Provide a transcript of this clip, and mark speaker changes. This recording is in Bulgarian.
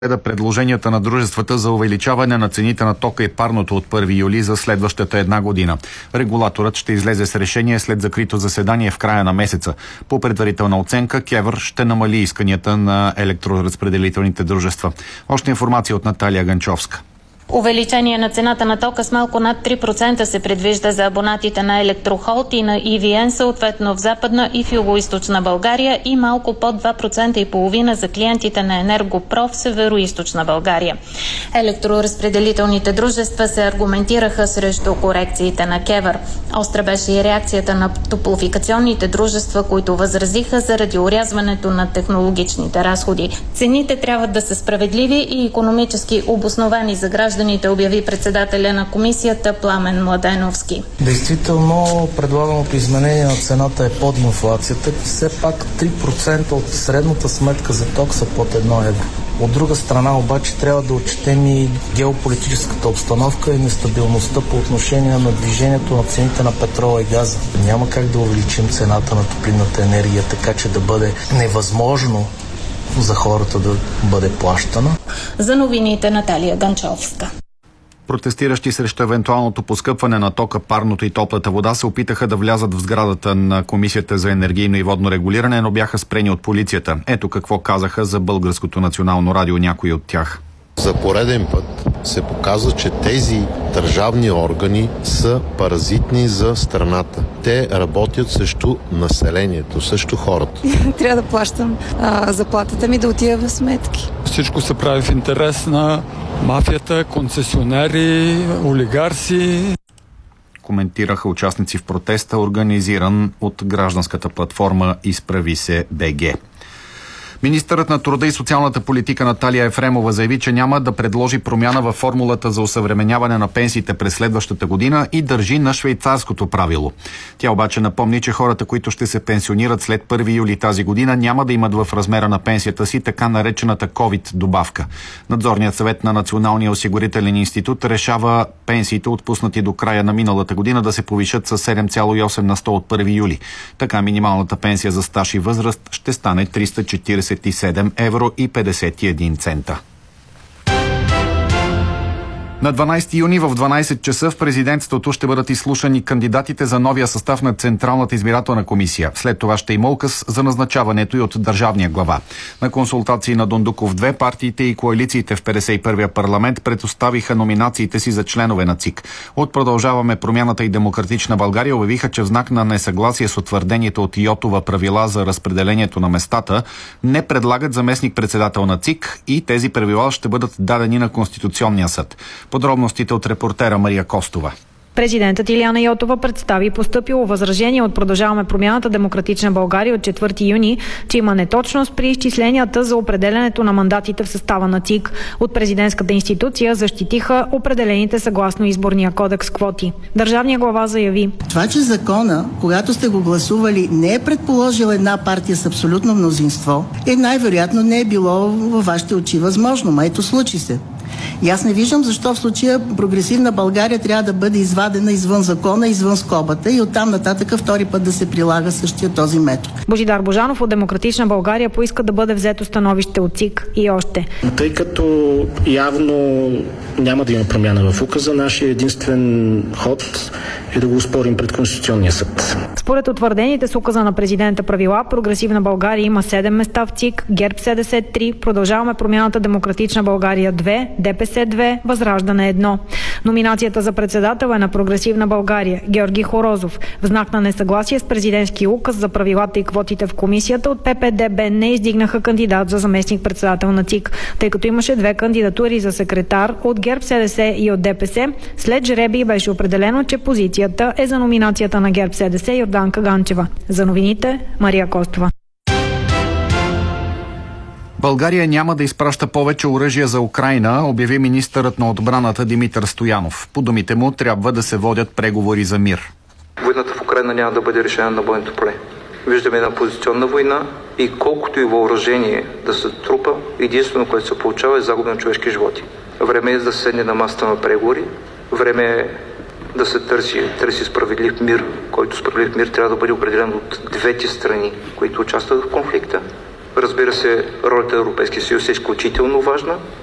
Speaker 1: предложенията на дружествата за увеличаване на цените на тока и парното от 1 юли за следващата една година. Регулаторът ще излезе с решение след закрито заседание в края на месеца. По предварителна оценка, КЕВР ще намали исканията на електроразпределителните дружества. Още информация от Наталия Ганчовска.
Speaker 2: Увеличение на цената на тока с малко над 3% се предвижда за абонатите на Електрохолд и на EVN, съответно в Западна и в Югоизточна България, и малко под 2,5% за клиентите на Енергопро в Североизточна България. Електроразпределителните дружества се аргументираха срещу корекциите на КЕВР. Остра беше и реакцията на топлофикационните дружества, които възразиха заради орязването на технологичните разходи. Цените трябва да са справедливи и икономически обосновани за гражданите, обяви председателя на комисията Пламен Младеновски.
Speaker 3: Действително, предлаганото изменение на цената е под инфлацията. Все пак 3% от средната сметка за ток са под 1 евро. От друга страна обаче трябва да отчетем и геополитическата обстановка и нестабилността по отношение на движението на цените на петрола и газа. Няма как да увеличим цената на топлинната енергия, така че да бъде невъзможно за хората да бъде плащана.
Speaker 2: За новините Наталия Ганчовска.
Speaker 1: Протестиращи срещу евентуалното поскъпване на тока, парното и топлата вода се опитаха да влязат в сградата на Комисията за енергийно и водно регулиране, но бяха спрени от полицията. Ето какво казаха за Българското национално радио някои от тях.
Speaker 4: За пореден път се показва, че тези държавни органи са паразитни за страната. Те работят срещу населението, срещу хората.
Speaker 5: Трябва да плащам заплатата ми да отива в сметки.
Speaker 6: Всичко се прави в интерес на мафията, концесионери, олигарси.
Speaker 1: Коментираха участници в протеста, организиран от гражданската платформа Изправи се БГ. Министърът на труда и социалната политика Наталия Ефремова заяви, че няма да предложи промяна във формулата за осъвременяване на пенсиите през следващата година и държи на швейцарското правило. Тя обаче напомни, че хората, които ще се пенсионират след 1 юли тази година, няма да имат в размера на пенсията си така наречената COVID добавка. Надзорният съвет на Националния осигурителен институт решава пенсиите, отпуснати до края на миналата година, да се повишат с 7,8 на 100 от 1 юли. Така минималната пенсия за стаж и възраст ще стане 347 евро и 51 цента. На 12 юни в 12 часа в президентството ще бъдат изслушани кандидатите за новия състав на Централната избирателна комисия. След това ще има указ за назначаването и от държавния глава. На консултации на Дондуков 2 партиите и коалициите в 51-я парламент предоставиха номинациите си за членове на ЦИК. От Продължаваме промяната и Демократична България обявиха, че в знак на несъгласие с утвърдението от Йотова правила за разпределението на местата, не предлагат заместник-председател на ЦИК и тези правила ще бъдат дадени на Конституционния съд. Подробностите от репортера Мария Костова.
Speaker 7: Президентът Илияна Йотова представи постъпило възражение от Продължаваме промяната Демократична България от 4 юни, че има неточност при изчисленията за определенето на мандатите в състава на ЦИК. От президентската институция защитиха определените съгласно изборния кодекс квоти. Държавният глава заяви:
Speaker 8: това, че закона, когато сте го гласували, не е предположил една партия с абсолютно мнозинство, най-вероятно не е било във вашите очи възможно. Ето, случи се. И аз не виждам защо в случая Прогресивна България трябва да бъде извадена извън закона, извън скобата и оттам нататък втори път да се прилага същия този метод.
Speaker 7: Божидар Божанов от Демократична България поиска да бъде взето становище от ЦИК и още.
Speaker 9: Тъй като явно няма да има промяна в указа, нашия единствен ход е да го оспорим пред Конституционния съд.
Speaker 7: Според утвърдените с указа на президента правила, Прогресивна България има 7 места в ЦИК, ГЕРБ 73, Продължаваме промяната Демократична България 2, ДПС 2, Възраждане 1. Номинацията за председател е на Прогресивна България Георги Хорозов. В знак на несъгласие с президентски указ за правилата и квотите в комисията, от ППДБ не издигнаха кандидат за заместник-председател на ЦИК, тъй като имаше 2 кандидатури за секретар от ГЕРБ СДС и от ДПС. След жребий беше определено, че позицията е за номинацията на ГЕРБ СДС Йорданка Ганчева. За новините Мария Костова.
Speaker 1: България няма да изпраща повече оръжия за Украйна, обяви министърът на отбраната Димитър Стоянов. По думите му трябва да се водят преговори за мир.
Speaker 10: Войната в Украйна няма да бъде решена на бойното поле. Виждаме една позиционна война и колкото и въоръжение да се трупа, единствено, което се получава, е загуба на човешки животи. Време е да се седне на масата на преговори, време е да се търси справедлив мир, който справедлив мир трябва да бъде определен от двете страни, които участват в конфликта. Разбира се, ролята на Европейския съюз е изключително важна.